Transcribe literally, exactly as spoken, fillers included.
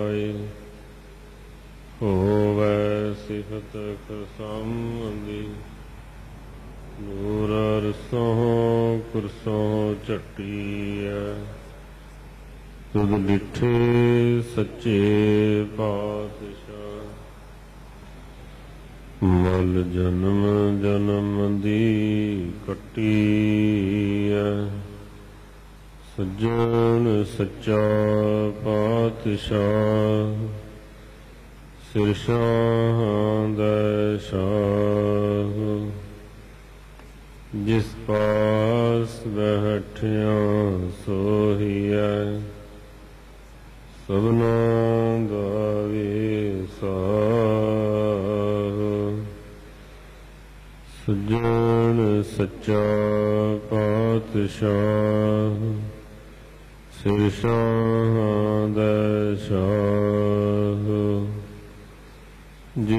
ਹੋਵੈ ਸਿਫਤ ਖਸੰਦੀ ਨੂਰ ਰਸੋਂ ਕੁਰਸੋਂ ਝਟੀਐ ਤੁਧ ਡਿਠੇ ਸੱਚੇ ਪਾਤਸ਼ਾਹ ਮਲ ਜਨਮ ਜਨਮ ਦੀ ਕੱਟੀਐ ਸੱਜਣ ਸੱਚਾ ਪਾਤਸ਼ਾਹ ਸਿਰ ਸ਼ਾਹ ਦੈ ਸ਼ਾਹ ਜਿਸ ਪਾਸ ਬੈਠਿਆ ਸੋਹੀਐ ਸਭਨਾ ਦਾ ਵਿਸਾਹ ਸੱਜਣ ਸੱਚਾ ਪਾਤਸ਼ਾਹ ਸਿਰ ਸ਼ਾਹ ਦੈ ਸ਼ਾਹ